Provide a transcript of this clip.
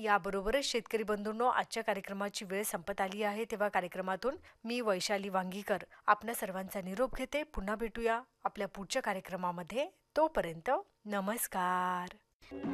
याबरोबरच शेतकरी बंधूंनो, आजच्या कार्यक्रमाची वेळ संपत आली आहे. तेव्हा कार्यक्रमातून मी वैशाली वांगीकर आपल्या सर्वांचा निरोप घेते. पुन्हा भेटूया आपल्या पुढच्या कार्यक्रमामध्ये. तोपर्यंत नमस्कार.